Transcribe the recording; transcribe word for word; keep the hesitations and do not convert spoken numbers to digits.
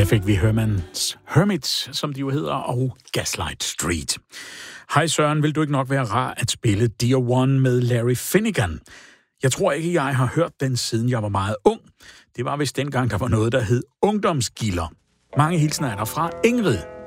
Her fik vi Hermans Hermits, som de jo hedder, og Gaslight Street. Hej Søren, vil du ikke nok være rar at spille Dear One med Larry Finnegan? Jeg tror ikke, jeg har hørt den, siden jeg var meget ung. Det var vist dengang, der var noget, der hed ungdomsgilder. Mange hilsner er der fra Ingrid.